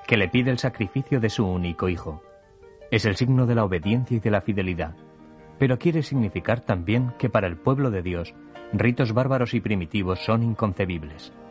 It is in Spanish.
que le pide el sacrificio de su único hijo. Es el signo de la obediencia y de la fidelidad, pero quiere significar también que para el pueblo de Dios, ritos bárbaros y primitivos son inconcebibles.